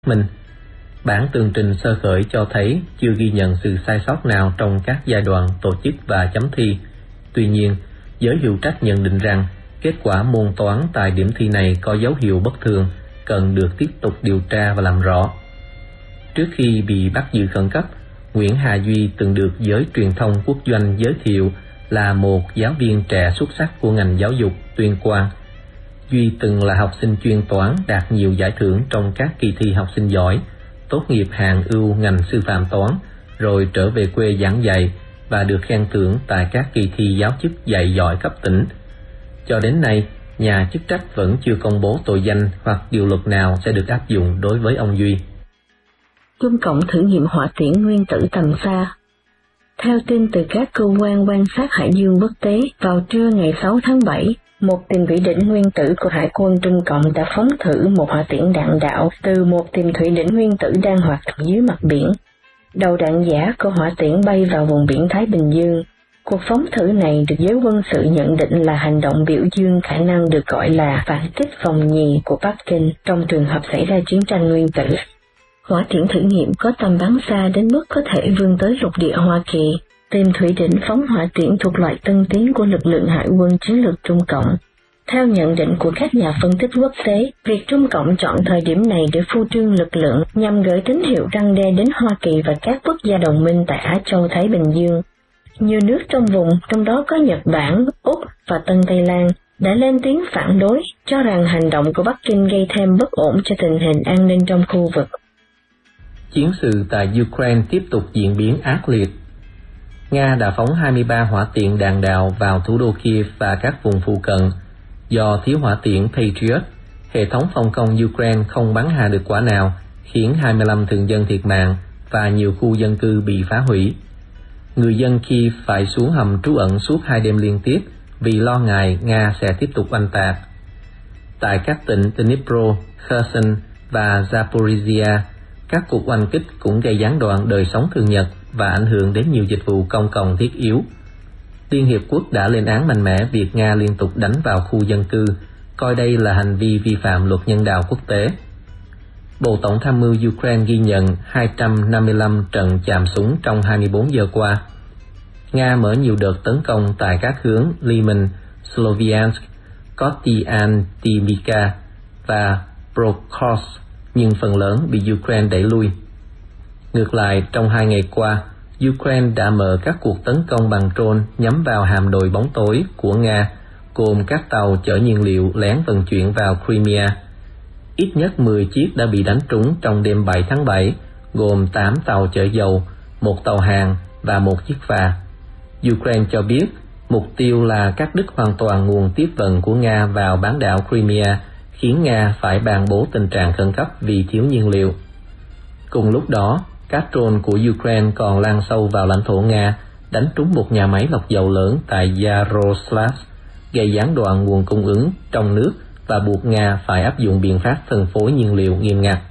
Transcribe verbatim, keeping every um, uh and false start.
mình. Bản tường trình sơ khởi cho thấy chưa ghi nhận sự sai sót nào trong các giai đoạn tổ chức và chấm thi. Tuy nhiên, giới hữu trách nhận định rằng kết quả môn toán tại điểm thi này có dấu hiệu bất thường, cần được tiếp tục điều tra và làm rõ. Trước khi bị bắt giữ khẩn cấp, Nguyễn Hà Duy từng được giới truyền thông quốc doanh giới thiệu là một giáo viên trẻ xuất sắc của ngành giáo dục Tuyên Quang. Duy từng là học sinh chuyên toán đạt nhiều giải thưởng trong các kỳ thi học sinh giỏi, tốt nghiệp hạng ưu ngành sư phạm toán, rồi trở về quê giảng dạy và được khen thưởng tại các kỳ thi giáo chức dạy giỏi cấp tỉnh. Cho đến nay, nhà chức trách vẫn chưa công bố tội danh hoặc điều luật nào sẽ được áp dụng đối với ông Duy. Trung Cộng thử nghiệm hỏa tiễn nguyên tử tầm xa. Theo tin từ các cơ quan quan sát Hải dương quốc tế, vào trưa ngày sáu tháng bảy, một tiềm thủy đỉnh nguyên tử của Hải quân Trung Cộng đã phóng thử một hỏa tiễn đạn đạo từ một tiềm thủy đỉnh nguyên tử đang hoạt động dưới mặt biển. Đầu đạn giả của hỏa tiễn bay vào vùng biển Thái Bình Dương. Cuộc phóng thử này được giới quân sự nhận định là hành động biểu dương khả năng được gọi là phản kích vòng nhì của Bắc Kinh trong trường hợp xảy ra chiến tranh nguyên tử. Hỏa tiễn thử nghiệm có tầm bắn xa đến mức có thể vươn tới lục địa Hoa Kỳ. Tiềm thủy đỉnh phóng hỏa tiễn thuộc loại tân tiến của lực lượng hải quân chiến lược Trung Cộng. Theo nhận định của các nhà phân tích quốc tế, việc Trung Cộng chọn thời điểm này để phô trương lực lượng nhằm gửi tín hiệu răn đe đến Hoa Kỳ và các quốc gia đồng minh tại Á Châu Thái Bình Dương. Nhiều nước trong vùng, trong đó có Nhật Bản, Úc và Tân Tây Lan, đã lên tiếng phản đối, cho rằng hành động của Bắc Kinh gây thêm bất ổn cho tình hình an ninh trong khu vực. Chiến sự tại Ukraine tiếp tục diễn biến ác liệt. Nga đã phóng hai mươi ba hỏa tiễn đạn đạo vào thủ đô Kiev và các vùng phụ cận. Do thiếu hỏa tiễn Patriot, hệ thống phòng không Ukraine không bắn hạ được quả nào, khiến hai mươi lăm thường dân thiệt mạng và nhiều khu dân cư bị phá hủy. Người dân Kiev phải xuống hầm trú ẩn suốt hai đêm liên tiếp vì lo ngại Nga sẽ tiếp tục oanh tạc. Tại các tỉnh Dnipro, Kherson và Zaporizhia, các cuộc oanh kích cũng gây gián đoạn đời sống thường nhật và ảnh hưởng đến nhiều dịch vụ công cộng thiết yếu. Liên Hiệp Quốc đã lên án mạnh mẽ việc Nga liên tục đánh vào khu dân cư, coi đây là hành vi vi phạm luật nhân đạo quốc tế. Bộ Tổng tham mưu Ukraine ghi nhận hai trăm năm mươi lăm trận chạm súng trong hai mươi bốn giờ qua. Nga mở nhiều đợt tấn công tại các hướng Lyman, Sloviansk, Kostiantynivka và Prokhorovsk, nhưng phần lớn bị Ukraine đẩy lui. Ngược lại, trong hai ngày qua, Ukraine đã mở các cuộc tấn công bằng drone nhắm vào hạm đội bóng tối của Nga, gồm các tàu chở nhiên liệu lén vận chuyển vào Crimea. Ít nhất mười chiếc đã bị đánh trúng trong đêm bảy tháng bảy, gồm tám tàu chở dầu, một tàu hàng và một chiếc phà. Ukraine cho biết mục tiêu là cắt đứt hoàn toàn nguồn tiếp vận của Nga vào bán đảo Crimea, khiến Nga phải ban bố tình trạng khẩn cấp vì thiếu nhiên liệu. Cùng lúc đó, các drone của Ukraine còn lan sâu vào lãnh thổ Nga, đánh trúng một nhà máy lọc dầu lớn tại Yaroslavl, gây gián đoạn nguồn cung ứng trong nước và buộc Nga phải áp dụng biện pháp phân phối nhiên liệu nghiêm ngặt.